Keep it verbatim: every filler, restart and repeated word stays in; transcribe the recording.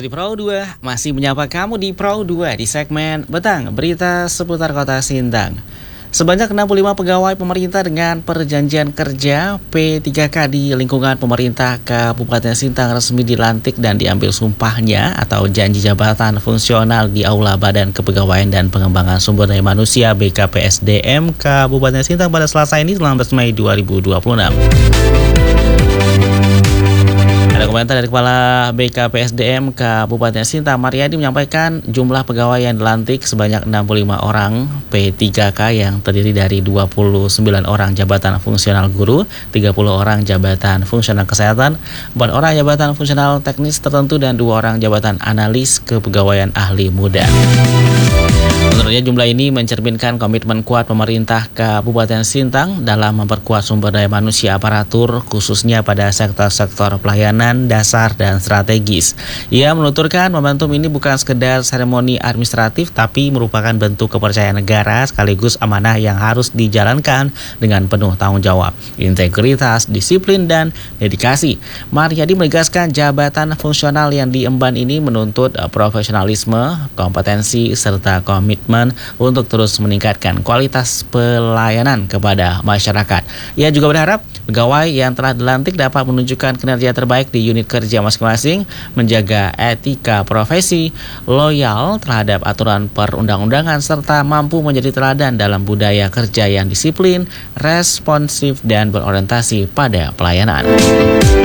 Dari Perahu dua masih menyapa kamu di Perahu dua di segmen Betang, berita seputar Kota Sintang. Sebanyak enam puluh lima pegawai pemerintah dengan perjanjian kerja P tiga K di lingkungan pemerintah Kabupaten Sintang resmi dilantik dan diambil sumpahnya atau janji jabatan fungsional di Aula Badan Kepegawaian dan Pengembangan Sumber Daya Manusia B K P S D M Kabupaten Sintang pada Selasa ini sembilan belas Mei dua ribu dua puluh enam. Ada komentar dari Kepala B K P S D M Kabupaten Sintang, Mariadi, menyampaikan jumlah pegawai yang dilantik sebanyak enam puluh lima orang P tiga K yang terdiri dari dua puluh sembilan orang jabatan fungsional guru, tiga puluh orang jabatan fungsional kesehatan, empat orang jabatan fungsional teknis tertentu, dan dua orang jabatan analis kepegawaian ahli muda. Menurutnya jumlah ini mencerminkan komitmen kuat pemerintah Kabupaten Sintang dalam memperkuat sumber daya manusia aparatur khususnya pada sektor-sektor pelayanan dasar dan strategis. Ia menuturkan momentum ini bukan sekedar seremoni administratif tapi merupakan bentuk kepercayaan negara sekaligus amanah yang harus dijalankan dengan penuh tanggung jawab, integritas, disiplin, dan dedikasi. Mariadi menegaskan jabatan fungsional yang diemban ini menuntut profesionalisme, kompetensi, serta komitmen untuk terus meningkatkan kualitas pelayanan kepada masyarakat. Ia juga berharap pegawai yang telah dilantik dapat menunjukkan kinerja terbaik di unit kerja masing-masing, menjaga etika profesi, loyal terhadap aturan perundang-undangan, serta mampu menjadi teladan dalam budaya kerja yang disiplin, responsif, dan berorientasi pada pelayanan.